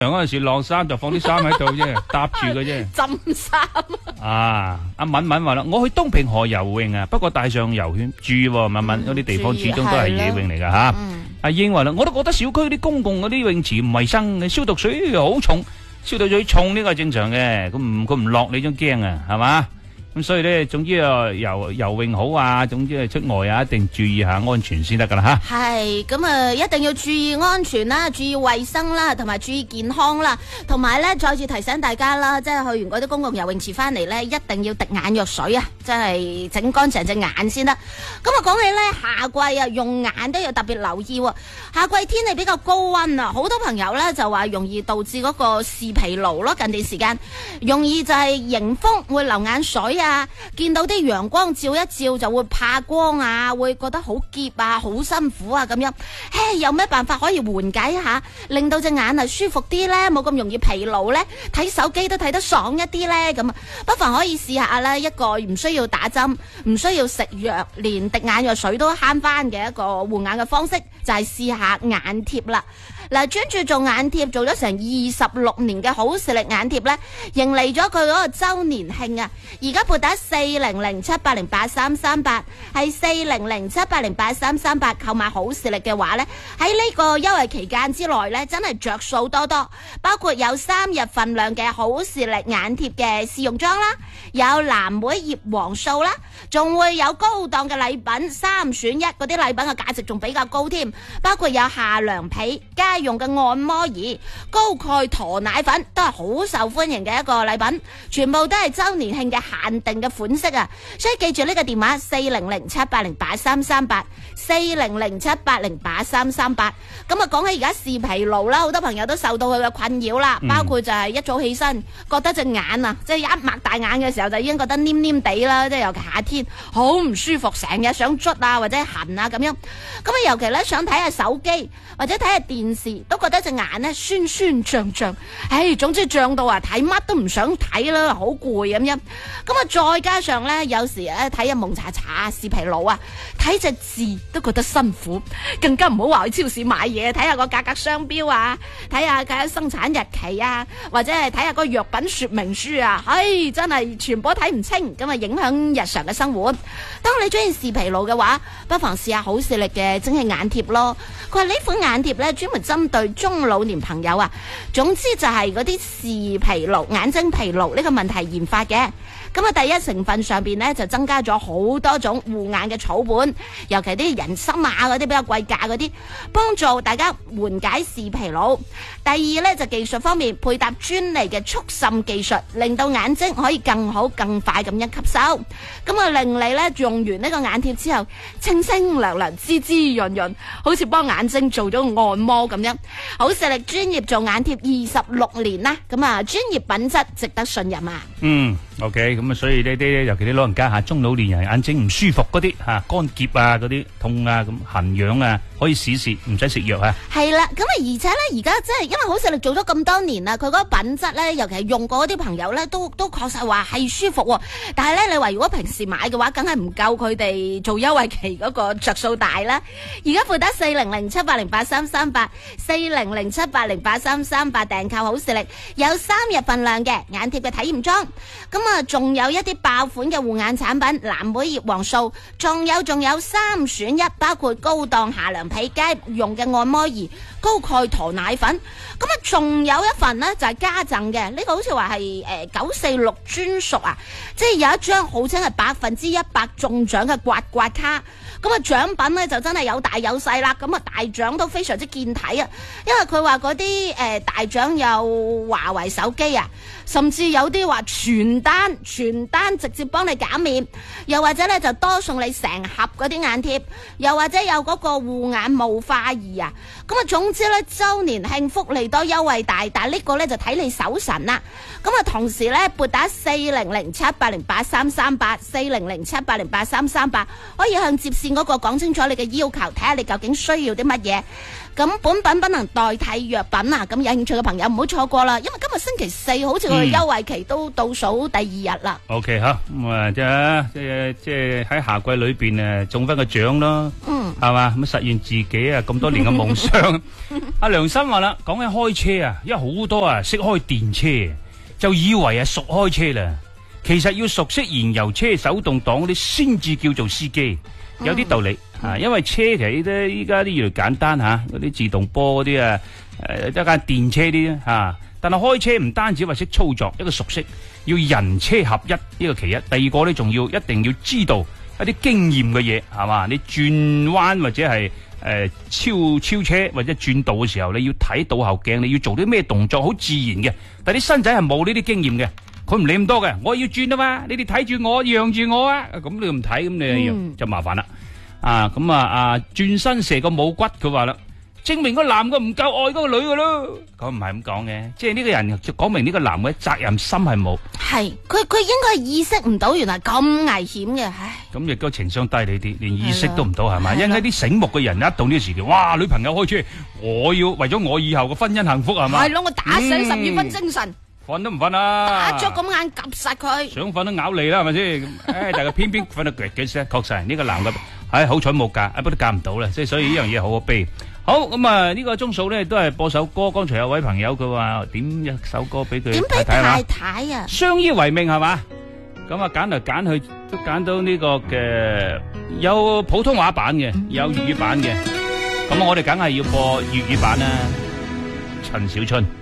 嗰陣時晾衫就放啲衫喺度啫，搭住嘅啫。 浸衫啊！阿敏敏話啦，我去東平河游泳啊，不過帶上游圈，注意喎，敏敏嗰啲地方始終都係野泳嚟噶吓。阿英話啦，我都覺得小區啲公共嗰啲泳池唔衛生嘅，消毒水又好重，消毒水重呢個係正常嘅，佢唔落你都驚啊，係嘛？咁所以咧，總之啊，游泳好啊，總之係出外啊，一定注意下安全先得噶啦吓。 係咁啊，一定要注意安全啦，注意衛生啦，同埋注意健康啦，同埋咧再次提醒大家啦，即係去完嗰啲公共游泳池翻嚟咧，一定要滴眼藥水啊，即係整乾淨隻眼先得。咁啊，講起咧夏季啊，用眼都要特別留意喎。夏季天氣比較高溫啊，好多朋友咧就話容易導致嗰個視疲勞咯。近段時間容易就係迎風會流眼水啊，見到啲陽光照一照就會怕光啊，會覺得好澀啊，好辛苦啊咁樣。有咩辦法可以緩解一下，令到隻眼係舒服啲呢？冇咁容易疲勞呢？睇手機都睇得爽一啲呢？咁啊，不妨可以試下啦，一個唔需要打針、唔需要食藥，連滴眼藥水都慳翻嘅一個護眼嘅方式，就係試下眼貼啦。嗱，專注做眼貼做咗成26年嘅好視力眼貼呢，迎嚟咗佢嗰個周年慶啊！而家撥打40078083338，係40078083338購買好視力嘅話呢，喺呢個優惠期間之內呢，真係着數多多，包括有3日份量嘅好視力眼貼嘅試用裝啦，有藍莓葉黃素啦，仲會有高檔嘅禮品3選1，嗰啲禮品嘅價值仲比較高添，包括有下涼被、家用嘅按摩儀、高鈣駝奶粉，都係好受歡迎嘅一個禮品，全部都係周年慶嘅限定嘅款式啊！所以記住呢個電話40078083338 40078083338。咁啊，講起而家視疲勞啦，好多朋友都受到佢嘅困擾啦，包括就係一早起身覺得隻眼啊，即係一擘大眼嘅時候就已經覺得黏黏地啦，即係尤其夏天好唔舒服，成日想捽啊或者痕啊咁樣。咁啊，尤其咧想睇下手機或者睇下電視，都覺得隻眼咧酸酸脹脹，總之脹到啊睇乜都唔想睇啦，好攰咁樣。咁啊，再加上咧有時咧睇下蒙查查視疲勞啊，睇隻字都覺得辛苦，更加唔好話去超市買嘢，睇下個價格商標啊，睇下生產日期啊，或者係睇下個藥品說明書啊，真係全部睇唔清，咁啊影響日常嘅生活。當你中意視疲勞嘅話，不妨試下好視力嘅蒸汽眼貼咯。佢話呢款眼貼咧專門針對中老年朋友啊，總之就係嗰啲視疲勞、眼睛疲勞呢個問題研發嘅。咁啊，第一成分上邊咧就增加咗好多種護眼嘅草本，尤其啲人參啊嗰啲比較貴價嗰啲，幫助大家緩解視疲勞。第二咧就技術方面，配搭專利嘅速滲技術，令到眼睛可以更好更快咁樣吸收。咁啊，令你咧用完呢個眼貼之後，清清涼涼、滋滋潤潤，好似幫眼睛做咗按摩咁樣。好視力專業做眼貼26年啦，咁啊專業品質值得信任啊。 OK， 咁啊，所以呢啲尤其啲老人家吓，中老年人眼睛唔舒服嗰啲吓，乾澀啊，嗰啲痛啊，咁痕癢啊，可以試試，唔使食藥啊。 係啦，咁啊，而且咧，而家即係因為好視力做咗咁多年啦，佢嗰個品質咧，尤其係用過嗰啲朋友咧，都確實話係舒服喎。但係咧，你話如果平時買嘅話，梗係唔夠佢哋做優惠期嗰個着數大啦。而家撥打40078083338 40078083338訂購好視力，有3日份量嘅眼貼嘅體驗裝。咁啊，仲有一啲爆款嘅護眼產品，藍莓葉黃素，仲有3選1，包括高檔下涼被、家用嘅按摩儀、高鈣駝奶粉。咁啊，仲有一份呢，就係加贈嘅，呢個好似話係946專屬啊，即係有一張號稱係100%中獎嘅刮刮卡。咁啊，獎品呢就真係有大有細啦。咁啊，大獎都非常之見體啊，因為佢話嗰啲大獎有華為手機啊，甚至有啲話全單直接幫你減免，又或者咧就多送你成盒嗰啲眼貼，又或者有嗰個護眼霧化儀啊。咁啊，總之咧周年慶福利多，優惠大，但係呢個咧就睇你手神啦。咁啊，同時咧撥打40078083338 40078083338，可以向接線見嗰個講清楚你嘅要求，睇下你究竟需要啲乜嘢。咁本品不能代替藥品啊！咁有興趣嘅朋友唔好錯過啦，因為今日星期四好似我哋優惠期都倒數第2日啦。 OK 吓，咁啊即係喺夏季裏邊誒中翻個獎咯，係嘛，咁實現自己啊咁多年嘅夢想。阿梁生話啦，講起開車啊，因為好多啊識開電車，就以為啊熟開車啦，其實要熟悉燃油車、手動擋嗰啲先至叫做司機，有啲道理。因為車其實咧依家啲越嚟簡單吓，嗰啲自動波嗰啲啊，一間電車啲吓。但係開車唔單止話識操作，一個熟悉，要人車合一，呢個其一。第二個咧仲要一定要知道一啲經驗嘅嘢，係嘛？你轉彎或者係超車或者轉道嘅時候，你要睇倒後鏡，你要做啲咩動作，好自然嘅。但係啲新仔係冇呢啲經驗嘅，佢唔理咁多嘅。我要轉啊嘛，你哋睇住我，讓住我啊。咁你唔睇，咁你就麻煩啦。轉身射個冇骨，佢話啦，證明個男嘅唔夠愛嗰個女嘅咯。佢唔係咁講嘅，即係呢個人就講明呢個男嘅責任心係冇。係，佢應該係意識唔到原來咁危險嘅，唉。咁亦都情商低你啲，連意識都唔到係咪？因為啲醒目嘅人一到呢個時期，哇！女朋友開車，我要為咗我以後嘅婚姻幸福係咪？係咯，我打醒12分精神。瞓都唔瞓啊！打咗咁眼夾實佢，想瞓都咬你啦，係咪先？但係佢偏偏瞓到腳幾聲，確實係呢個男嘅，好彩冇嫁，不過都嫁唔到啦，即係所以呢樣嘢好可悲。好咁啊，呢個鐘數咧都係播首歌。剛才有位朋友佢話點一首歌俾佢太太啦，相依為命係嘛？咁啊揀嚟揀去都揀到呢個嘅有普通話版嘅，有粵語版嘅。咁我哋梗係要播粵語版啦，陳小春。